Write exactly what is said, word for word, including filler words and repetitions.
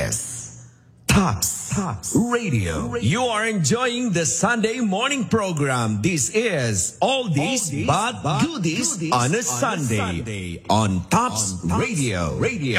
is Tops Tops Radio. You are enjoying the Sunday morning program. This is Oldies, Oldies but Goodies, goodies on a Sunday, on Tops, on Tops Radio. Radio.